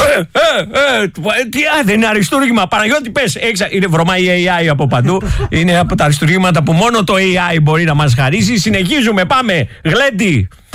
Δεν είναι αριστούργημα. Παναγιώτη, πες. Είναι βρωμάει η AI από παντού. Είναι από τα αριστούργηματα που μόνο το AI μπορεί να μας χαρίσει. Συνεχίζουμε, πάμε. Γλέντι.